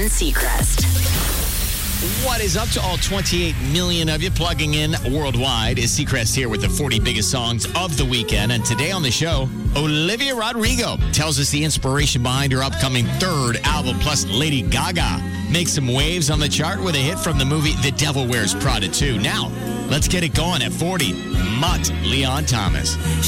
and Seacrest. What is up to all 28 million of you plugging in worldwide? Is Seacrest here with the 40 biggest songs of the weekend. And today on the show, Olivia Rodrigo tells us the inspiration behind her upcoming third album. Plus, Lady Gaga makes some waves on the chart with a hit from the movie The Devil Wears Prada 2. Now, let's get it going at 40. Mutt Leon Thomas.